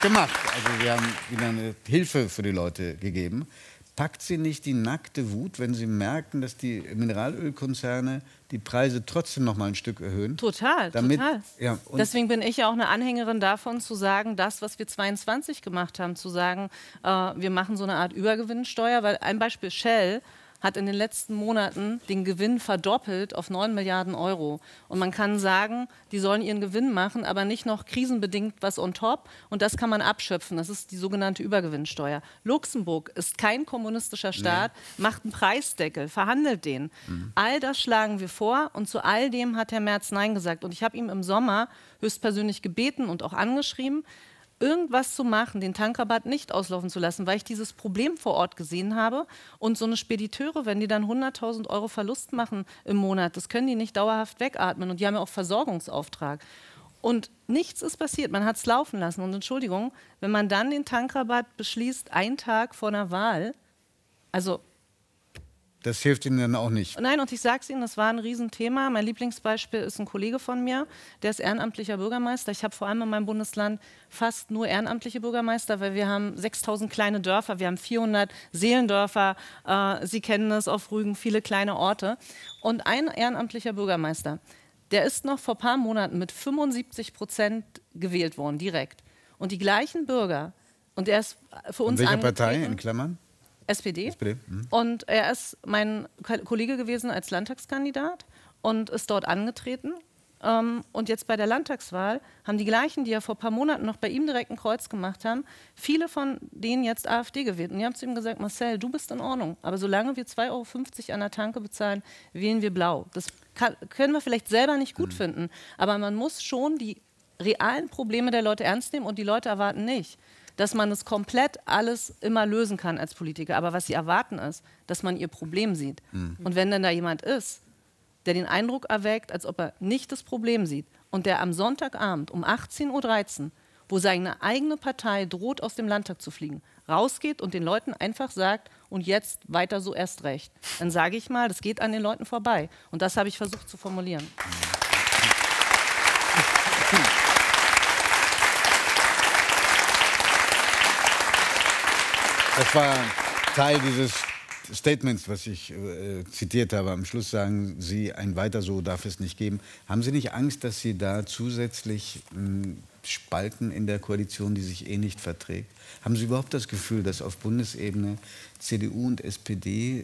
gemacht. Also wir haben Ihnen eine Hilfe für die Leute gegeben. Packt Sie nicht die nackte Wut, wenn Sie merken, dass die Mineralölkonzerne die Preise trotzdem noch mal ein Stück erhöhen? Total, damit, total. Ja, Deswegen bin ich ja auch eine Anhängerin davon, zu sagen, das, was wir 22 gemacht haben, zu sagen, wir machen so eine Art Übergewinnsteuer. Weil ein Beispiel, Shell hat in den letzten Monaten den Gewinn verdoppelt auf 9 Milliarden Euro. Und man kann sagen, die sollen ihren Gewinn machen, aber nicht noch krisenbedingt was on top. Und das kann man abschöpfen. Das ist die sogenannte Übergewinnsteuer. Luxemburg ist kein kommunistischer Staat, macht einen Preisdeckel, verhandelt den. All das schlagen wir vor und zu all dem hat Herr Merz Nein gesagt. Und ich habe ihm im Sommer höchstpersönlich gebeten und auch angeschrieben, irgendwas zu machen, den Tankrabatt nicht auslaufen zu lassen, weil ich dieses Problem vor Ort gesehen habe. Und so eine Spediteure, wenn die dann 100.000 Euro Verlust machen im Monat, das können die nicht dauerhaft wegatmen. Und die haben ja auch Versorgungsauftrag. Und nichts ist passiert, man hat es laufen lassen. Und Entschuldigung, wenn man dann den Tankrabatt beschließt, einen Tag vor einer Wahl, also... Das hilft Ihnen dann auch nicht. Nein, und ich sage es Ihnen, das war ein Riesenthema. Mein Lieblingsbeispiel ist ein Kollege von mir, der ist ehrenamtlicher Bürgermeister. Ich habe vor allem in meinem Bundesland fast nur ehrenamtliche Bürgermeister, weil wir haben 6.000 kleine Dörfer, wir haben 400 Seelendörfer, Sie kennen es auf Rügen, viele kleine Orte. Und ein ehrenamtlicher Bürgermeister, der ist noch vor ein paar Monaten mit 75% gewählt worden, direkt. Und die gleichen Bürger, und er ist für uns welcher Partei, in Klammern? SPD. SPD. Und er ist mein Kollege gewesen als Landtagskandidat und ist dort angetreten. Und jetzt bei der Landtagswahl haben die gleichen, die ja vor ein paar Monaten noch bei ihm direkt ein Kreuz gemacht haben, viele von denen jetzt AfD gewählt. Und die haben zu ihm gesagt, Marcel, du bist in Ordnung, aber solange wir 2,50 Euro an der Tanke bezahlen, wählen wir blau. Das können wir vielleicht selber nicht gut finden, aber man muss schon die realen Probleme der Leute ernst nehmen und die Leute erwarten nicht, dass man es komplett alles immer lösen kann als Politiker. Aber was sie erwarten ist, dass man ihr Problem sieht. Und wenn dann da jemand ist, der den Eindruck erweckt, als ob er nicht das Problem sieht und der am Sonntagabend um 18:13 Uhr, wo seine eigene Partei droht, aus dem Landtag zu fliegen, rausgeht und den Leuten einfach sagt, und jetzt weiter so erst recht, dann sage ich mal, das geht an den Leuten vorbei. Und das habe ich versucht zu formulieren. Das war Teil dieses Statements, was ich zitiert habe. Am Schluss sagen Sie, ein weiter so darf es nicht geben. Haben Sie nicht Angst, dass Sie da zusätzlich spalten in der Koalition, die sich eh nicht verträgt? Haben Sie überhaupt das Gefühl, dass auf Bundesebene CDU und SPD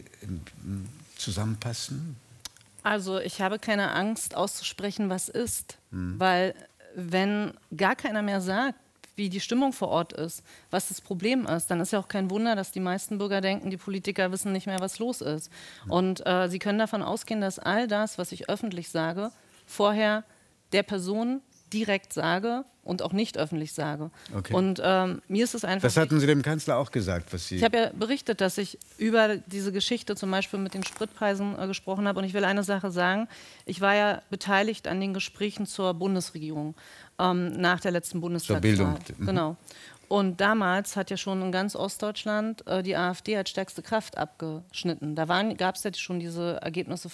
zusammenpassen? Also ich habe keine Angst auszusprechen, was ist. Weil wenn gar keiner mehr sagt, wie die Stimmung vor Ort ist, was das Problem ist, dann ist ja auch kein Wunder, dass die meisten Bürger denken, die Politiker wissen nicht mehr, was los ist. Und sie können davon ausgehen, dass all das, was ich öffentlich sage, vorher der Person direkt sage und auch nicht öffentlich sage. Okay. Und mir ist es einfach... Das hatten Sie dem Kanzler auch gesagt, was Sie... Ich habe ja berichtet, dass ich über diese Geschichte zum Beispiel mit den Spritpreisen gesprochen habe. Und ich will eine Sache sagen. Ich war ja beteiligt an den Gesprächen zur Bundesregierung nach der letzten Bundestagswahl. Zur Bildung. Genau. Und damals hat ja schon in ganz Ostdeutschland die AfD als stärkste Kraft abgeschnitten. Da gab es ja schon diese Ergebnisse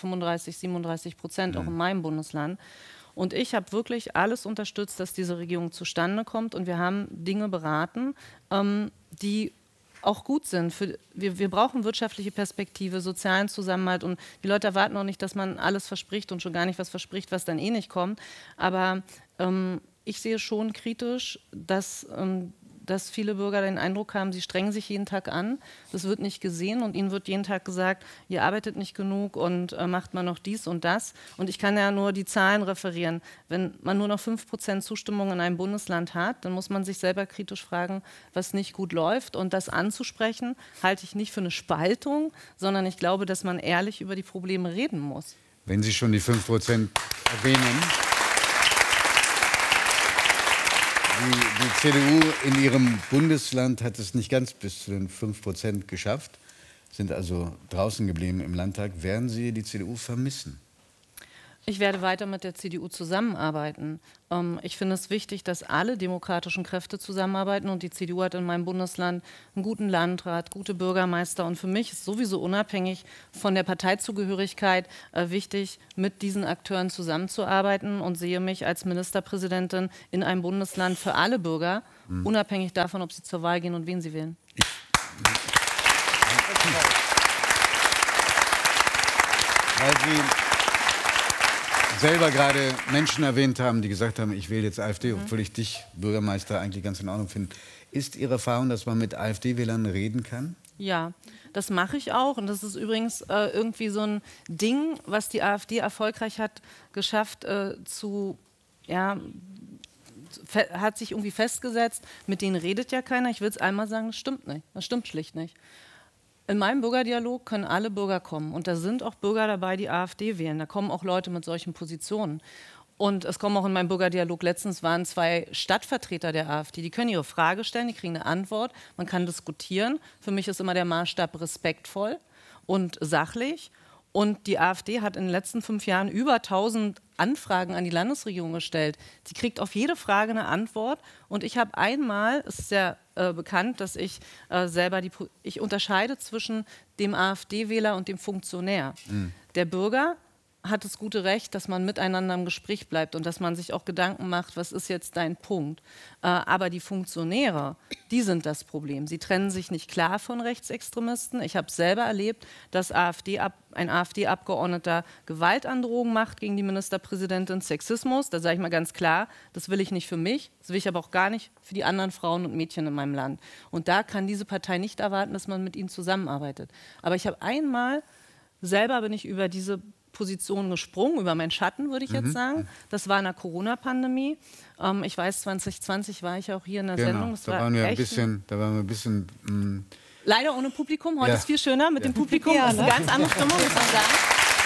35–37%, auch in meinem Bundesland. Und ich habe wirklich alles unterstützt, dass diese Regierung zustande kommt. Und wir haben Dinge beraten, die auch gut sind. Wir brauchen wirtschaftliche Perspektive, sozialen Zusammenhalt. Und die Leute erwarten auch nicht, dass man alles verspricht und schon gar nicht was verspricht, was dann eh nicht kommt. Aber ich sehe schon kritisch, dass viele Bürger den Eindruck haben, sie strengen sich jeden Tag an, das wird nicht gesehen und ihnen wird jeden Tag gesagt, ihr arbeitet nicht genug und macht mal noch dies und das. Und ich kann ja nur die Zahlen referieren. Wenn man nur noch 5% Zustimmung in einem Bundesland hat, dann muss man sich selber kritisch fragen, was nicht gut läuft. Und das anzusprechen, halte ich nicht für eine Spaltung, sondern ich glaube, dass man ehrlich über die Probleme reden muss. Wenn Sie schon die 5% erwähnen... Die CDU in ihrem Bundesland hat es nicht ganz bis zu den 5% geschafft, sind also draußen geblieben im Landtag. Werden Sie die CDU vermissen? Ich werde weiter mit der CDU zusammenarbeiten. Ich finde es wichtig, dass alle demokratischen Kräfte zusammenarbeiten und die CDU hat in meinem Bundesland einen guten Landrat, gute Bürgermeister und für mich ist sowieso unabhängig von der Parteizugehörigkeit wichtig, mit diesen Akteuren zusammenzuarbeiten und sehe mich als Ministerpräsidentin in einem Bundesland für alle Bürger, unabhängig davon, ob sie zur Wahl gehen und wen sie wählen. Weil Sie selber gerade Menschen erwähnt haben, die gesagt haben, ich wähle jetzt AfD, obwohl ich dich, Bürgermeister, eigentlich ganz in Ordnung finde. Ist Ihre Erfahrung, dass man mit AfD-Wählern reden kann? Ja, das mache ich auch. Und das ist übrigens irgendwie so ein Ding, was die AfD erfolgreich hat geschafft hat sich irgendwie festgesetzt, mit denen redet ja keiner. Ich will es einmal sagen, das stimmt nicht. Das stimmt schlicht nicht. In meinem Bürgerdialog können alle Bürger kommen und da sind auch Bürger dabei, die AfD wählen. Da kommen auch Leute mit solchen Positionen. Und es kommen auch in meinem Bürgerdialog, letztens waren 2 Stadtvertreter der AfD, die können ihre Frage stellen, die kriegen eine Antwort, man kann diskutieren. Für mich ist immer der Maßstab respektvoll und sachlich. Und die AfD hat in den letzten 5 Jahren über 1000 Anfragen an die Landesregierung gestellt. Sie kriegt auf jede Frage eine Antwort. Und ich habe einmal, es ist ja bekannt, dass ich ich unterscheide zwischen dem AfD-Wähler und dem Funktionär. Der Bürger hat das gute Recht, dass man miteinander im Gespräch bleibt und dass man sich auch Gedanken macht, was ist jetzt dein Punkt. Aber die Funktionäre, die sind das Problem. Sie trennen sich nicht klar von Rechtsextremisten. Ich habe selber erlebt, dass ein AfD-Abgeordneter Gewaltandrohungen macht gegen die Ministerpräsidentin, Sexismus. Da sage ich mal ganz klar, das will ich nicht für mich, das will ich aber auch gar nicht für die anderen Frauen und Mädchen in meinem Land. Und da kann diese Partei nicht erwarten, dass man mit ihnen zusammenarbeitet. Aber ich habe selber bin ich über diese Position gesprungen, über meinen Schatten, würde ich jetzt sagen. Das war in der Corona-Pandemie. Ich weiß, 2020 war ich auch hier in der Sendung. Das da waren wir ein bisschen... Leider ohne Publikum. Heute ist viel schöner mit dem Publikum. Das ist eine ganz andere Stimmung, muss man sagen.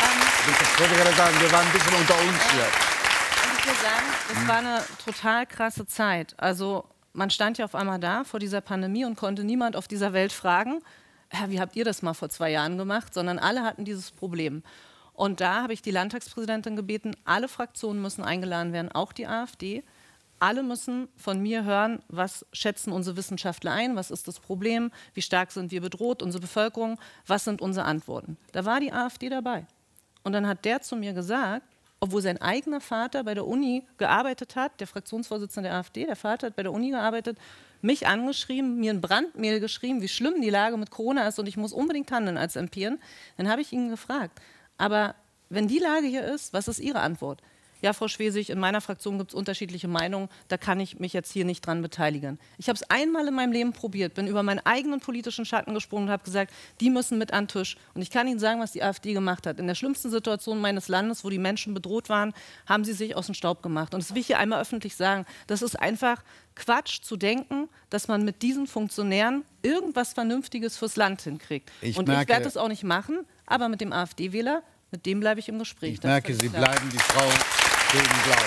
Ich wollte gerade sagen, wir waren ein bisschen unter uns hier. Und ich will sagen, es war eine total krasse Zeit. Also man stand ja auf einmal da vor dieser Pandemie und konnte niemand auf dieser Welt fragen, wie habt ihr das mal vor 2 Jahren gemacht, sondern alle hatten dieses Problem. Und da habe ich die Landtagspräsidentin gebeten, alle Fraktionen müssen eingeladen werden, auch die AfD. Alle müssen von mir hören, was schätzen unsere Wissenschaftler ein, was ist das Problem, wie stark sind wir bedroht, unsere Bevölkerung, was sind unsere Antworten. Da war die AfD dabei. Und dann hat der zu mir gesagt, obwohl sein eigener Vater bei der Uni gearbeitet hat, der Fraktionsvorsitzende der AfD, der Vater hat bei der Uni gearbeitet, mich angeschrieben, mir ein Brandmail geschrieben, wie schlimm die Lage mit Corona ist und ich muss unbedingt handeln als MPin. Dann habe ich ihn gefragt, aber wenn die Lage hier ist, was ist Ihre Antwort? Ja, Frau Schwesig, in meiner Fraktion gibt es unterschiedliche Meinungen, da kann ich mich jetzt hier nicht dran beteiligen. Ich habe es einmal in meinem Leben probiert, bin über meinen eigenen politischen Schatten gesprungen und habe gesagt, die müssen mit an den Tisch. Und ich kann Ihnen sagen, was die AfD gemacht hat. In der schlimmsten Situation meines Landes, wo die Menschen bedroht waren, haben sie sich aus dem Staub gemacht. Und das will ich hier einmal öffentlich sagen. Das ist einfach Quatsch zu denken, dass man mit diesen Funktionären irgendwas Vernünftiges fürs Land hinkriegt. Ich werde das auch nicht machen, aber mit dem AfD-Wähler, mit dem bleibe ich im Gespräch. Ich merke, Sie bleiben die Frau gegen Blau.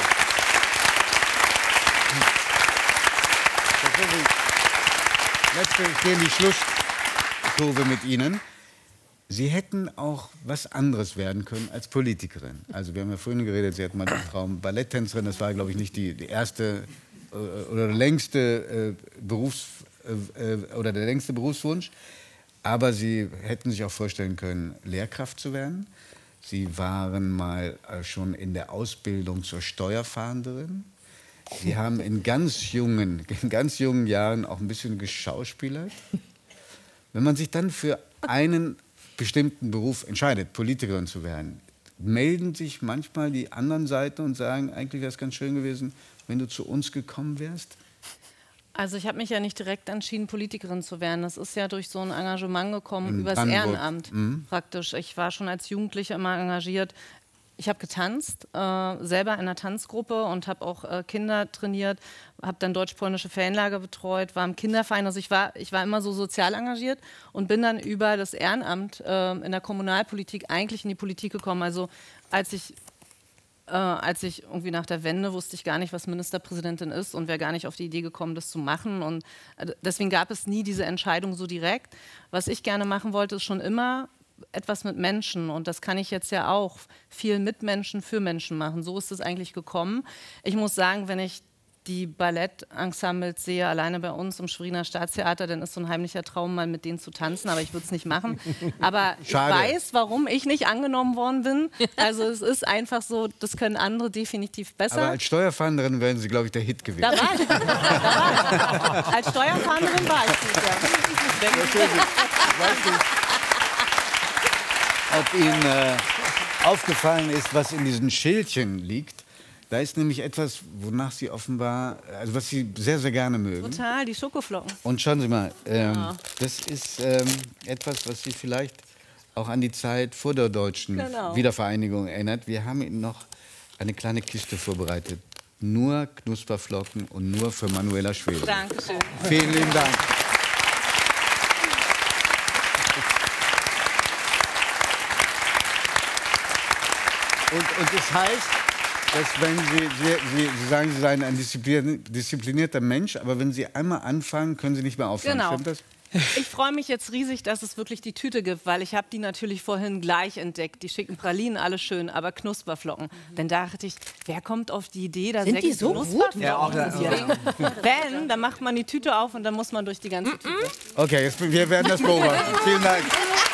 Ich gehe in die Schlusskurve mit Ihnen. Sie hätten auch was anderes werden können als Politikerin. Also wir haben ja vorhin geredet, Sie hatten mal den Traum Balletttänzerin. Das war, glaube ich, nicht die erste oder der längste der längste Berufswunsch. Aber Sie hätten sich auch vorstellen können, Lehrkraft zu werden. Sie waren mal schon in der Ausbildung zur Steuerfahnderin. Sie haben in ganz jungen Jahren auch ein bisschen geschauspielert. Wenn man sich dann für einen bestimmten Beruf entscheidet, Politikerin zu werden, melden sich manchmal die anderen Seiten und sagen, eigentlich wäre es ganz schön gewesen, wenn du zu uns gekommen wärst? Also ich habe mich ja nicht direkt entschieden, Politikerin zu werden. Das ist ja durch so ein Engagement gekommen, übers Ehrenamt praktisch. Ich war schon als Jugendliche immer engagiert. Ich habe getanzt, selber in einer Tanzgruppe und habe auch Kinder trainiert, habe dann deutsch-polnische Ferienlager betreut, war im Kinderverein. Also ich war immer so sozial engagiert und bin dann über das Ehrenamt in der Kommunalpolitik eigentlich in die Politik gekommen. Also als ich irgendwie nach der Wende wusste ich gar nicht, was Ministerpräsidentin ist und wäre gar nicht auf die Idee gekommen, das zu machen. Und deswegen gab es nie diese Entscheidung so direkt. Was ich gerne machen wollte, ist schon immer etwas mit Menschen und das kann ich jetzt ja auch viel mit Menschen, für Menschen machen. So ist es eigentlich gekommen. Ich muss sagen, wenn ich die Ballettensembles sehe, alleine bei uns im Schweriner Staatstheater, dann ist so ein heimlicher Traum, mal mit denen zu tanzen, aber ich würde es nicht machen. Aber Schade. ich weiß, warum ich nicht angenommen worden bin. Also es ist einfach so, das können andere definitiv besser. Aber als Steuerfahnderin wären Sie, glaube ich, der Hit gewesen. Da war ich. Als Steuerfahnderin war ich gut, ja. Ich weiß nicht, ob Ihnen aufgefallen ist, was in diesen Schildchen liegt. Da ist nämlich etwas, wonach Sie offenbar, also was Sie sehr, sehr gerne mögen. Total, die Schokoflocken. Und schauen Sie mal, das ist etwas, was Sie vielleicht auch an die Zeit vor der deutschen Wiedervereinigung erinnert. Wir haben Ihnen noch eine kleine Kiste vorbereitet. Nur Knusperflocken und nur für Manuela Schwede. Dankeschön. Vielen lieben Dank. Und das heißt, dass wenn Sie sagen, Sie seien ein disziplinierter Mensch, aber wenn Sie einmal anfangen, können Sie nicht mehr aufhören. Genau. Stimmt das? Ich freue mich jetzt riesig, dass es wirklich die Tüte gibt, weil ich habe die natürlich vorhin gleich entdeckt. Die schicken Pralinen, alles schön, aber Knusperflocken. Dann dachte ich, wer kommt auf die Idee, da Sind die so gut? Ja, auch Wenn, dann macht man die Tüte auf und dann muss man durch die ganze Tüte. Okay, jetzt, wir werden das beobachten. Vielen Dank.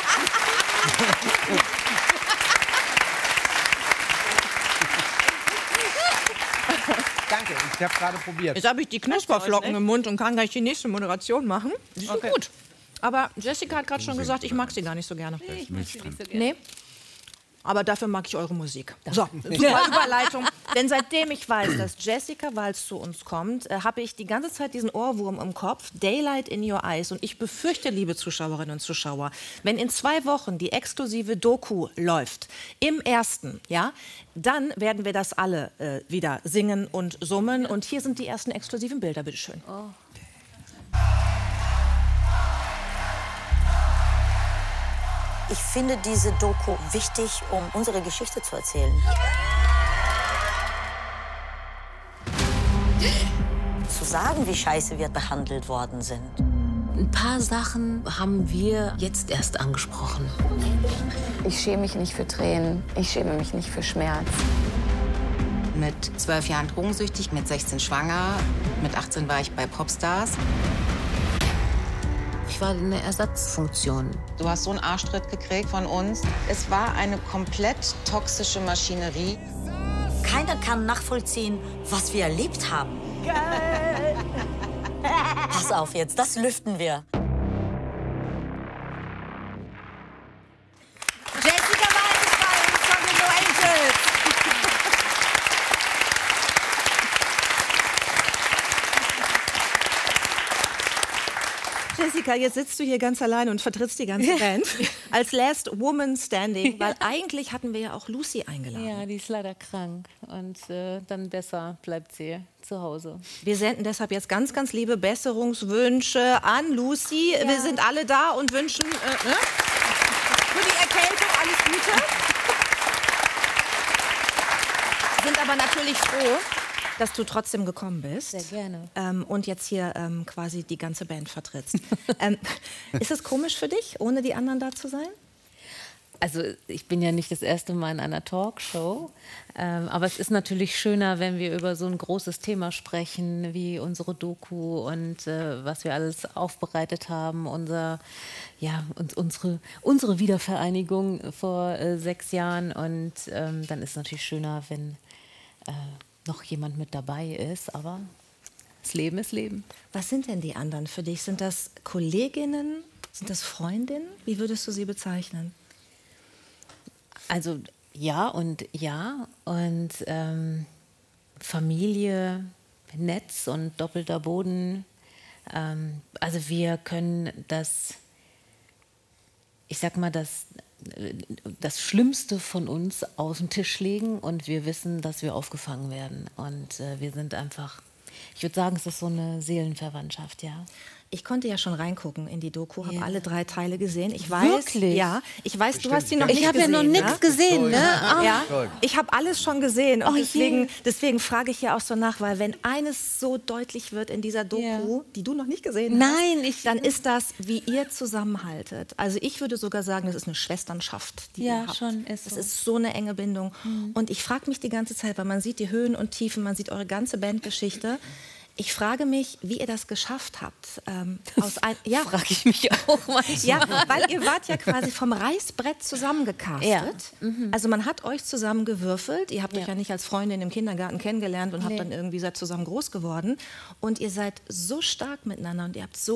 Danke, ich habe gerade probiert. Jetzt habe ich die Knusperflocken im Mund und kann gleich die nächste Moderation machen. Die sind gut. Aber Jessica hat gerade schon gesagt, ich mag sie gar nicht so gerne. Nee? Aber dafür mag ich eure Musik. So, super Überleitung. Denn seitdem ich weiß, dass Jessica Walz zu uns kommt, habe ich die ganze Zeit diesen Ohrwurm im Kopf, Daylight in Your Eyes. Und ich befürchte, liebe Zuschauerinnen und Zuschauer, wenn in 2 Wochen die exklusive Doku läuft, im ersten, ja, dann werden wir das alle wieder singen und summen. Und hier sind die ersten exklusiven Bilder, bitteschön. Oh. Ich finde diese Doku wichtig, um unsere Geschichte zu erzählen. Zu sagen, wie scheiße wir behandelt worden sind. Ein paar Sachen haben wir jetzt erst angesprochen. Ich schäme mich nicht für Tränen. Ich schäme mich nicht für Schmerz. Mit 12 Jahren drogensüchtig, mit 16 schwanger, mit 18 war ich bei Popstars. Ich war eine Ersatzfunktion. Du hast so einen Arschtritt gekriegt von uns. Es war eine komplett toxische Maschinerie. Keiner kann nachvollziehen, was wir erlebt haben. Geil. Pass auf jetzt, das lüften wir. Jessica Walz von den No Angels. Jessica, jetzt sitzt du hier ganz allein und vertrittst die ganze Band als Last Woman Standing, weil eigentlich hatten wir ja auch Lucy eingeladen. Ja, die ist leider krank und dann besser bleibt sie zu Hause. Wir senden deshalb jetzt ganz, ganz liebe Besserungswünsche an Lucy. Ja. Wir sind alle da und wünschen für die Erkältung alles Gute. Sind aber natürlich froh, dass du trotzdem gekommen bist. Sehr gerne. Und jetzt hier quasi die ganze Band vertrittst. Ist es komisch für dich, ohne die anderen da zu sein? Also ich bin ja nicht das erste Mal in einer Talkshow, aber es ist natürlich schöner, wenn wir über so ein großes Thema sprechen, wie unsere Doku und was wir alles aufbereitet haben, unsere Wiedervereinigung vor 6 Jahren. Und dann ist es natürlich schöner, wenn noch jemand mit dabei ist, aber das Leben ist Leben. Was sind denn die anderen für dich? Sind das Kolleginnen? Sind das Freundinnen? Wie würdest du sie bezeichnen? Also ja und Familie, Netz und doppelter Boden. Also wir können das, ich sag mal, das Schlimmste von uns auf den Tisch legen und wir wissen, dass wir aufgefangen werden. Und wir sind einfach, ich würde sagen, es ist so eine Seelenverwandtschaft, ja. Ich konnte ja schon reingucken in die Doku, habe alle 3 Teile gesehen. Ich weiß, Wirklich? Ja, ich weiß, du hast sie noch nicht gesehen. Ich habe ja noch nichts gesehen, ne? Ja, ich habe alles schon gesehen und deswegen frage ich ja auch so nach, weil wenn eines so deutlich wird in dieser Doku, die du noch nicht gesehen hast, dann ist das, wie ihr zusammenhaltet. Also ich würde sogar sagen, das ist eine Schwesternschaft, die ihr habt. Schon ist so. Das ist so eine enge Bindung. Und ich frage mich die ganze Zeit, weil man sieht die Höhen und Tiefen, man sieht eure ganze Bandgeschichte. Ich frage mich, wie ihr das geschafft habt. Ja, frage ich mich auch manchmal. Ja, weil ihr wart ja quasi vom Reißbrett zusammengecastet. Ja. Also man hat euch zusammen gewürfelt. Ihr habt euch ja nicht als Freundin im Kindergarten kennengelernt und habt dann irgendwie seid zusammen groß geworden. Und ihr seid so stark miteinander und ihr habt so